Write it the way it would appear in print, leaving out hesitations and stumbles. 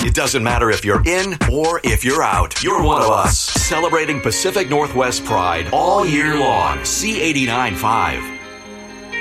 It doesn't matter if you're in or if you're out. You're one of us. Celebrating Pacific Northwest pride all year long. C89.5.